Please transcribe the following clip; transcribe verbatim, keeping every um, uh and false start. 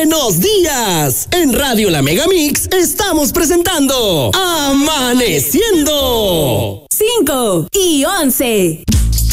Buenos días. En Radio La Megamix estamos presentando Amaneciendo. cinco y once.